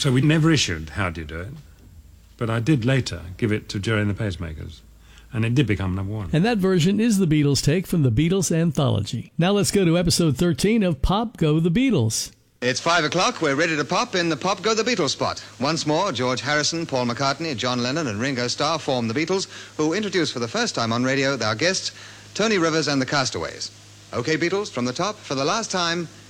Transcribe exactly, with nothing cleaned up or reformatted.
So we never issued How Do You Do It, but I did later give it to Joey and the Pacemakers, and it did become number one. And that version is the Beatles take from the Beatles Anthology. Now let's go to episode thirteen of Pop Go the Beatles. It's five o'clock. We're ready to pop in the Pop Go the Beatles spot. Once more, George Harrison, Paul McCartney, John Lennon and Ringo Starr form the Beatles, who introduce for the first time on radio their guests, Tony Rivers and the Castaways. Okay, Beatles, from the top, for the last time,